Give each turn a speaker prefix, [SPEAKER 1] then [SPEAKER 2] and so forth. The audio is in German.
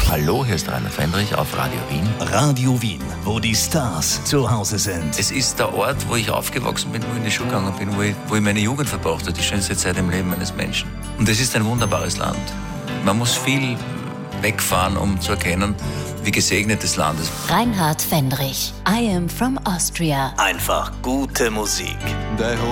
[SPEAKER 1] Hallo, hier ist Rainer Fendrich auf Radio Wien.
[SPEAKER 2] Radio Wien, wo die Stars zu Hause sind.
[SPEAKER 1] Es ist der Ort, wo ich aufgewachsen bin, wo ich in die Schule gegangen bin, wo ich meine Jugend verbracht habe, die schönste Zeit im Leben eines Menschen. Und es ist ein wunderbares Land. Man muss viel wegfahren, um zu erkennen, wie gesegnet das Land ist.
[SPEAKER 3] Reinhard Fendrich, I am from Austria.
[SPEAKER 2] Einfach gute Musik.